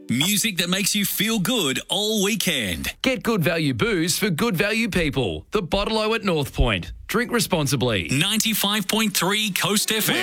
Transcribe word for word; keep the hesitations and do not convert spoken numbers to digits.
Music that makes you feel good all weekend. Get good value booze for good value people. The Bottle-O at North Point. Drink responsibly. ninety-five point three Coast F M.